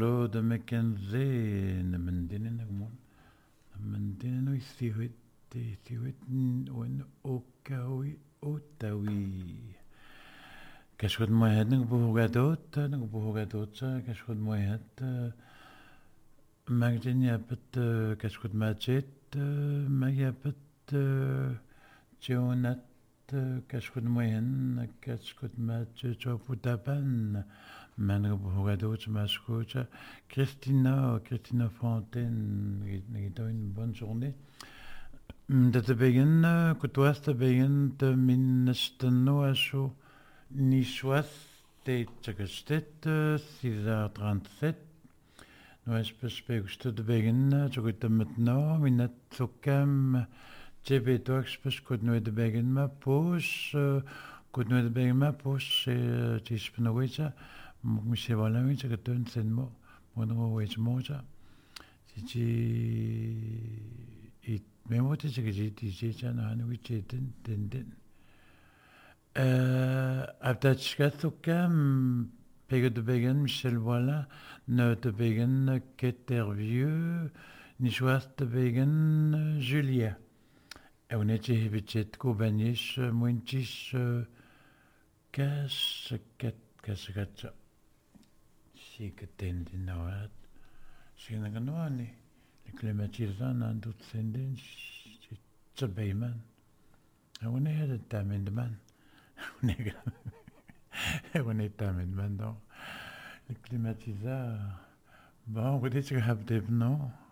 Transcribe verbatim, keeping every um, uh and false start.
Lo de Mackenzie na mandinin nagmon. Na mandinin no istiwit istiwit wen okawi otawi. Kashkod moyad nag buhugadot nag buhugadot sa kashkod moyad magdin yapet kashkod machet magyapet Jonat kashkod moyen kashkod machet choputapan man nag buhugadot maskucha Christina Christina Fontaine nagito une bonne journée. Dat te begin kutwas te begin te minnesten asho Nichois te tjagastet six heures trente-sept. Nu is bespeegst te begin zodat met nou minnet zokam tjebe toks beskot nu te begin ma pos kot nu te begin ma pos tis penoweja misschien wel een beetje getoond zijn mo mo no wees moja si it me mo te tjege ti tjege na nu tjege den den den Après Chkatokam, Pego de Began, Michel Voilà, Ne de Began, Ketervieux, Nichoas de Began, Julia. Et on était hibichet Kobanish, Muintish, Kas, Kat, Kas, Kat, Si Katen di Nawad, Si Naganwani, le climatisant, and tout sending, Tsabayman. Et on est à Tamindman. On est à maintenant. Le climatiseur. Bon, vous dites que vous avez des noms.